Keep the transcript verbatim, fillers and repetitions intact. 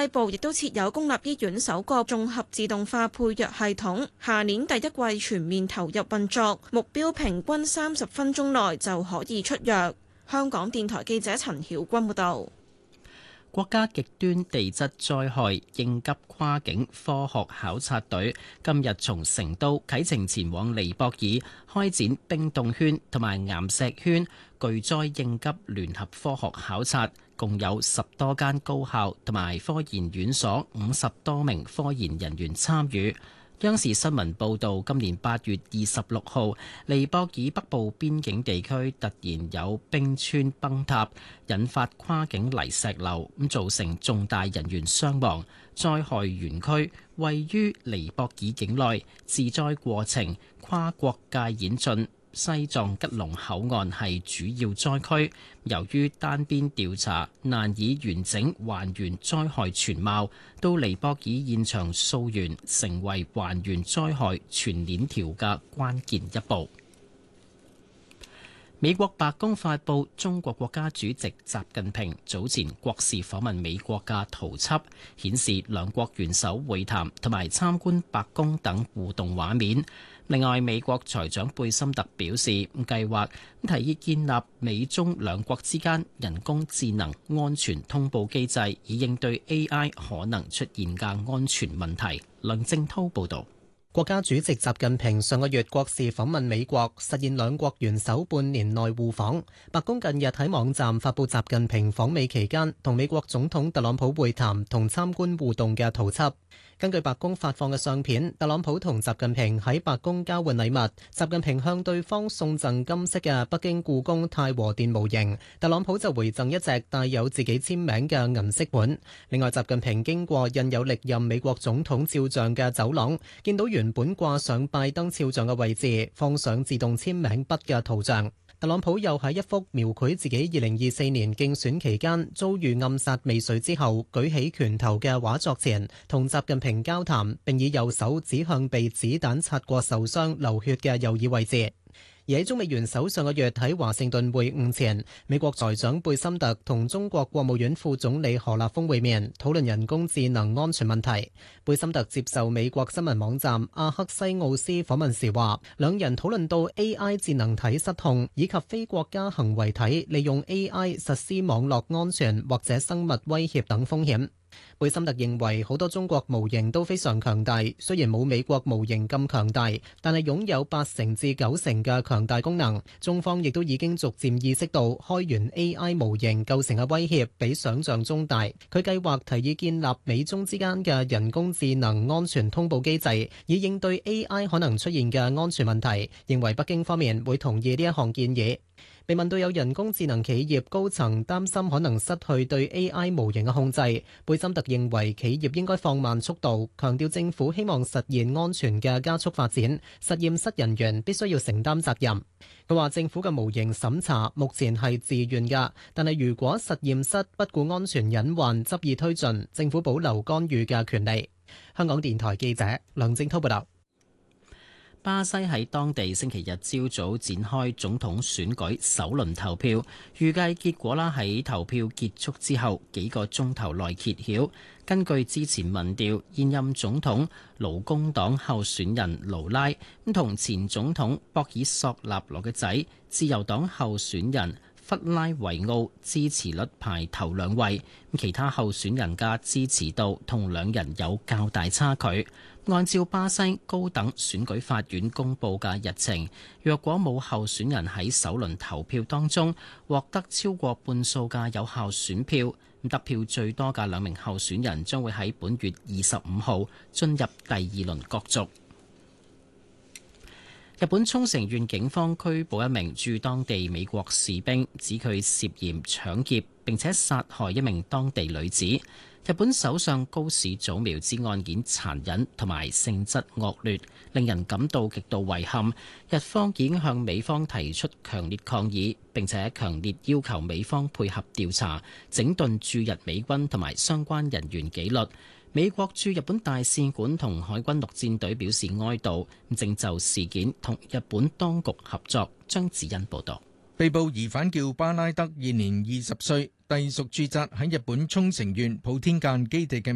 西部亦都設有公立醫院首個綜合自動化配藥系統，下年第一季全面投入運作，目標平均三十分鐘內就可以出藥。香港電台記者陳曉君報道。 國家極端地質災害應急跨境科學考察隊今日從成都啟程前往尼泊爾，開展冰凍圈同埋岩石圈巨災應急聯合科學考察，共有十多間高校同埋科研院所五十多名科研人員參與。央視新聞報道，今年八月二十六號，尼泊爾北部邊境地區突然有冰川崩塌，引發跨境泥石流，咁造成重大人員傷亡。災害園區位於尼泊爾境內，治災過程跨國界演進。西藏吉隆口岸係主要災區，由於單邊調查難以完整還原災害全貌，到尼泊爾現場溯源成為還原災害全鏈條嘅關鍵一步。美國白宮發布中國國家主席習近平早前國事訪問美國嘅圖輯，顯示兩國元首會談同埋參觀白宮等互動畫面。另外，美國財長貝森特表示，計劃提議建立美中兩國之間人工智能安全通報機制，以應對 A I 可能出現嘅安全問題。梁正濤報道。 國家主席習近平上個月國事訪問美國，實現兩國元首半年內互訪。白宮近日喺網站發布習近平訪美期間同美國總統特朗普會談同參觀互動嘅圖輯。根據白宮發放嘅相片，特朗普同習近平喺白宮交換禮物，習近平向對方送贈金色嘅北京故宮太和殿模型，特朗普就回贈一隻帶有自己簽名嘅銀色盤。另外，習近平經過印有歷任美國總統肖像嘅走廊，見到原本掛上拜登肖像嘅位置放上自動簽名筆嘅圖像。特朗普又喺一幅描繪自己二零二四年競選期間遭遇暗殺未遂之後舉起拳頭嘅畫作前，同習近平交談，並以右手指向被子彈擦過受傷流血嘅右耳位置。而喺中美元首上個月喺華盛頓會晤前，美國財長貝森特同中國國務院副總理何立峰會面，討論人工智能安全問題。貝森特接受美國新聞網站阿克西奧斯訪問時話，兩人討論到 A I 智能體失控以及非國家行為體利用 A I 實施網絡安全或者生物威脅等風險。貝森特認為好多中國模型都非常強大，雖然冇美國模型咁強大，但係擁有八成至九成嘅強大功能。中方亦都已經逐漸意識到開源 A I 模型構成嘅威脅比想象中大。佢計劃提議建立美中之間嘅人工智能安全通報機制，以應對 A I 可能出現嘅安全問題。認為北京方面會同意呢一項建議。被問到有人工智能企業高層擔心可能失去對 A I 模型嘅控制，貝森特認為企業應該放慢速度，強調政府希望實現安全嘅加速發展，實驗室人員必須要承擔責任。佢話政府嘅模型審查目前係自願㗎，但係如果實驗室不顧安全隱患執意推進，政府保留干預嘅權利。香港電台記者梁正滔報道。 巴西喺當地星期日朝早展開總統選舉首輪投票，預計結果啦喺投票結束之後幾個鐘頭內揭曉。根據之前民調，現任總統勞工黨候選人盧拉咁同前總統博爾索納羅嘅仔自由黨候選人弗拉維奧支持率排頭兩位，其他候選人嘅支持度同兩人有較大差距。按照巴西高等選舉法院公佈嘅日程，若果冇候選人喺首輪投票當中獲得超過半數嘅有效選票，得票最多嘅兩名候選人將會喺本月二十五號進入第二輪角逐。日本沖繩縣警方拘捕一名駐當地美國士兵，指佢涉嫌搶劫並且殺害一名當地女子。日本首相高市早苗指案件殘忍同埋性質惡劣，令人感到極度遺憾。日方已經向美方提出強烈抗議，並且強烈要求美方配合調查，整頓駐日美軍同埋相關人員紀律。美國駐日本大使館同海軍陸戰隊表示哀悼，正就事件同日本當局合作。張子欣報道。 被捕疑犯叫巴拉德，現年二十歲，隸屬駐紮喺日本沖繩縣普天間基地嘅